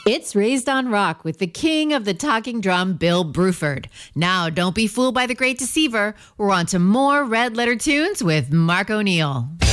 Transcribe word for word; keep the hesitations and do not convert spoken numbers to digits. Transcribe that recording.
It's Raised on Rock with the king of the talking drum, Bill Bruford. Now, don't be fooled by the great deceiver. We're on to more red letter tunes with Mark O'Neill.